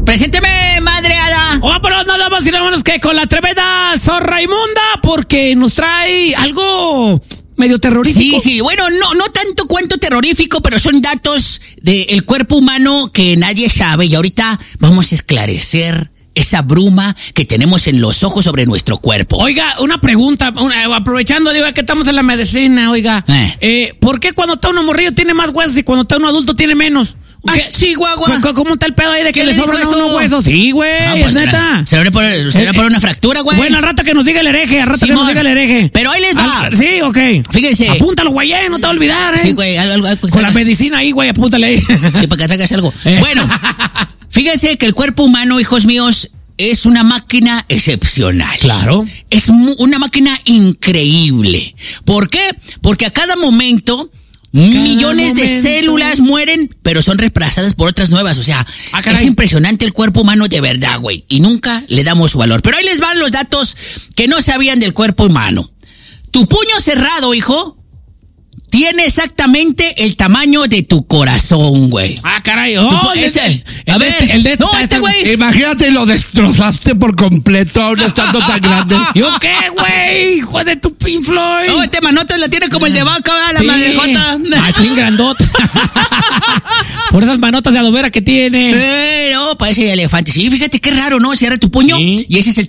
Presénteme, madre hada. Vámonos nada más y nada menos que con la tremenda zorra inmunda, porque nos trae algo medio terrorífico. Sí, bueno, no tanto cuanto terrorífico, pero son datos del cuerpo humano que nadie sabe y ahorita vamos a esclarecer esa bruma que tenemos en los ojos sobre nuestro cuerpo. Oiga, una pregunta, aprovechando, digo, que estamos en la medicina, oiga. ¿Por qué cuando está uno morrillo tiene más huesos y cuando está uno adulto tiene menos? Chihuahua. ¿Cómo está el pedo ahí de que le dijo sobran eso? unos huesos? Sí, güey, Pues neta. Se le por una fractura, güey. Bueno, al rato que nos diga el hereje, que nos diga el hereje. Pero ahí les va. Sí, ok. Fíjense. Apúntalo, güey, no te va a olvidar, Sí, güey, algo con la medicina ahí, güey, apúntale ahí. Sí, para que traigas algo. Bueno, fíjense que el cuerpo humano, hijos míos, es una máquina excepcional. Claro. Es una máquina increíble. ¿Por qué? Porque a cada momento millones de células mueren, pero son reemplazadas por otras nuevas. O sea, es impresionante el cuerpo humano de verdad, güey. Y nunca le damos su valor. Pero ahí les van los datos que no sabían del cuerpo humano. Tu puño cerrado, hijo, tiene exactamente el tamaño de tu corazón, güey. Caray. Este güey. Imagínate, lo destrozaste por completo aún estando tan grande. ¿Yo qué, güey? Hijo de tu Pink Floyd. No, este manotas la tiene como el de vaca, ¿verdad? La madrejota. Machín grandota. Por esas manotas de adobera que tiene. No, parece elefante. Sí, fíjate qué raro, ¿no? Cierra tu puño y ese es el